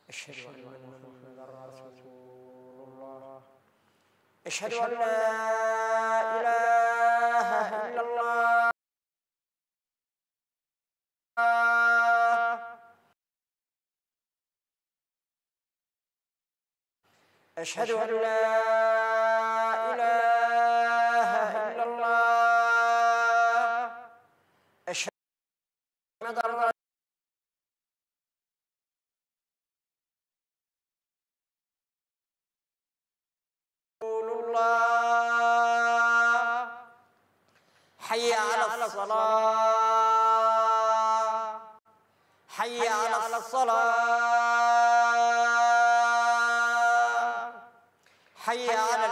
أشهد أن محمدا رسول الله. أشهد أن لا إله إلا الله. أشهد أن لا إله إلا الله. أشهد أن محمدا رسول الله. حي على الصلاة. حي على الصلاة. حي على